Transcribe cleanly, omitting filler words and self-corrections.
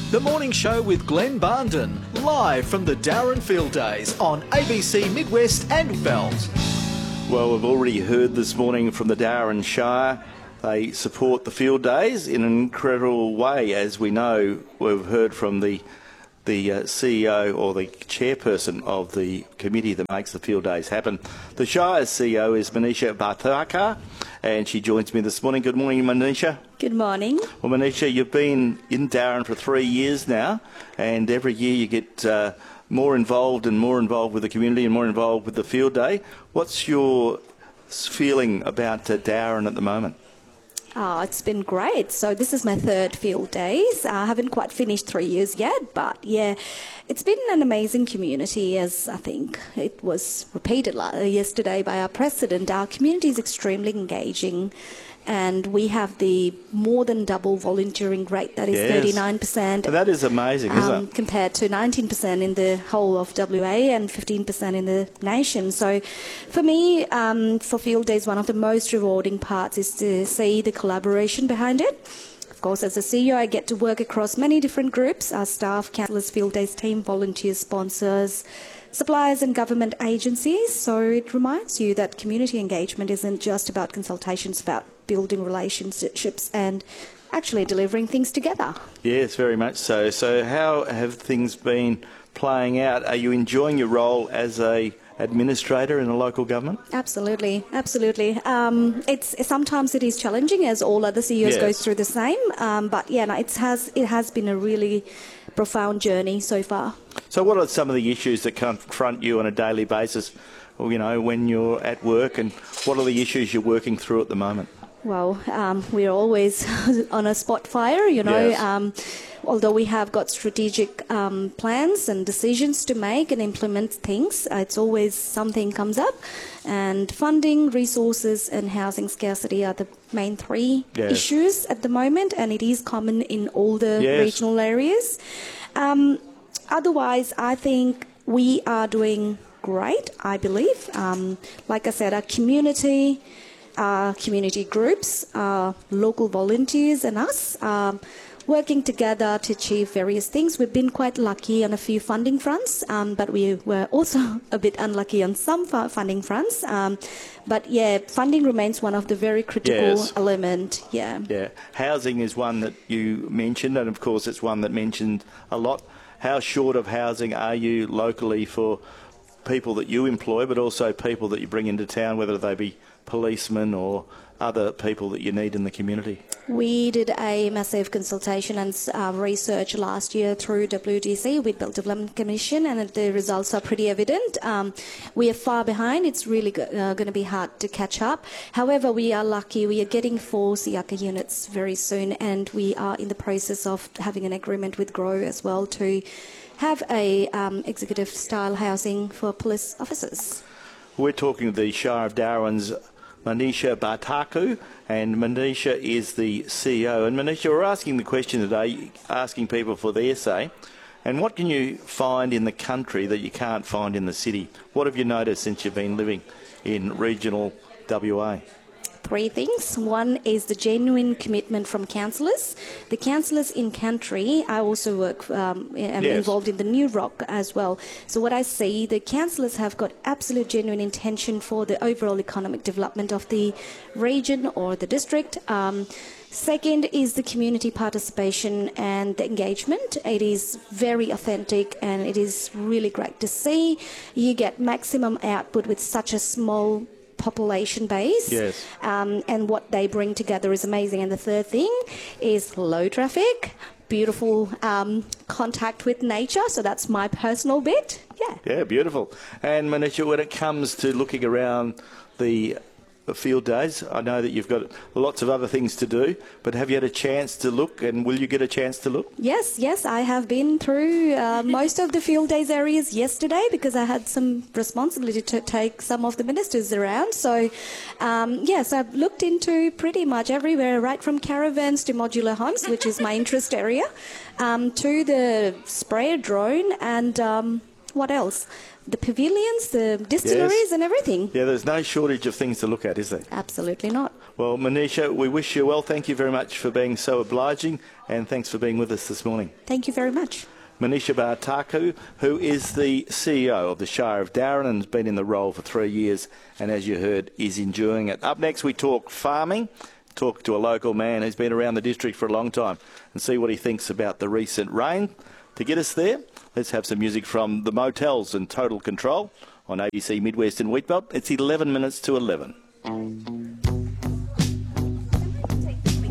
The Morning Show with Glenn Barndon, live from the Darren Field Days on ABC Midwest and Belt. Well, we've already heard this morning from the Darren Shire. They support the Field Days in an incredible way. As we know, we've heard from the CEO or the chairperson of the committee that makes the Field Days happen. The Shire's CEO is Manisha Bhattacharya, and she joins me this morning. Good morning, Manisha. Good morning. Well, Manisha, you've been in Darren for 3 years now, and every year you get more involved with the community and more involved with the Field Day. What's your feeling about Darren at the moment? Oh, it's been great. So this is my third Field Days. I haven't quite finished 3 years yet, but yeah, it's been an amazing community, as I think it was repeated yesterday by our president. Our community is extremely engaging, and we have the more than double volunteering rate. That is 39%. That is amazing, isn't it? Compared to 19% in the whole of WA and 15% in the nation. So for me, for Field Days, one of the most rewarding parts is to see the collaboration behind it. Of course, as a CEO, I get to work across many different groups: our staff, councillors, Field Days team, volunteers, sponsors, suppliers and government agencies. So it reminds you that community engagement isn't just about consultations, about building relationships and actually delivering things together. Yes, very much so. So how have things been playing out? Are you enjoying your role as a administrator in a local government? Absolutely, absolutely. Sometimes it is challenging, as all other CEOs go through the same. But yeah, no, it has been a really profound journey so far. So what are some of the issues that confront you on a daily basis, you know, when you're at work, and what are the issues you're working through at the moment? Well, we're always on a spot fire, you know. Yes. Although we have got strategic plans and decisions to make and implement things, it's always something comes up. And funding, resources and housing scarcity are the main three issues at the moment, and it is common in all the regional areas. Otherwise, I think we are doing great, I believe. Like I said, our community groups, local volunteers and us working together to achieve various things. We've been quite lucky on a few funding fronts, but we were also a bit unlucky on some funding fronts. But yeah, funding remains one of the very critical element. Yeah. Housing is one that you mentioned, and of course it's one that mentioned a lot. How short of housing are you locally for people that you employ, but also people that you bring into town, whether they be policemen or other people that you need in the community? We did a massive consultation and research last year through WDC with Belt Development Commission, and the results are pretty evident. We are far behind. It's really going to be hard to catch up. However, we are lucky. We are getting 4 Siaka units very soon, and we are in the process of having an agreement with Grow as well to have a executive style housing for police officers. We're talking to the Shire of Darwin's Manisha Bhattacharya, and Manisha is the CEO. And Manisha, we're asking the question today, asking people for their say. And what can you find in the country that you can't find in the city? What have you noticed since you've been living in regional WA? 3 things. One is the genuine commitment from councillors. The councillors in country, I also work, am involved in the New Rock as well. So what I see, the councillors have got absolute genuine intention for the overall economic development of the region or the district. Second is the community participation and the engagement. It is very authentic, and it is really great to see. You get maximum output with such a small population base, and what they bring together is amazing. And the third thing is low traffic, beautiful contact with nature. So that's my personal bit. Yeah, beautiful. And Manisha, when it comes to looking around the Field Days, I know that you've got lots of other things to do, but have you had a chance to look, and will you get a chance to look? Yes, I have been through most of the Field Days areas yesterday because I had some responsibility to take some of the ministers around. So yes, I've looked into pretty much everywhere, right from caravans to modular homes, which is my interest area, to the sprayer drone and what else? The pavilions, the distilleries and everything. Yeah, there's no shortage of things to look at, is there? Absolutely not. Well, Manisha, we wish you well. Thank you very much for being so obliging, and thanks for being with us this morning. Thank you very much. Manisha Bartaku, who is the CEO of the Shire of Darren and has been in the role for 3 years, and as you heard, is enjoying it. Up next, we talk farming, talk to a local man who's been around the district for a long time and see what he thinks about the recent rain. To get us there, let's have some music from the Motels and Total Control on ABC Midwest and Wheatbelt. It's 11 minutes to 11.